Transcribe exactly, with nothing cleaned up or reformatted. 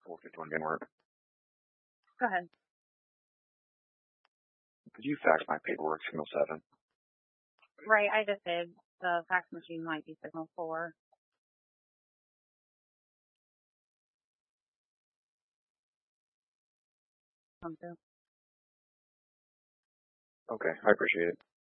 four fifty-one didn't work. Go ahead. Could you fax my paperwork signal seven? Right, I just did. The fax machine might be signal four. Come through. Okay, I appreciate it.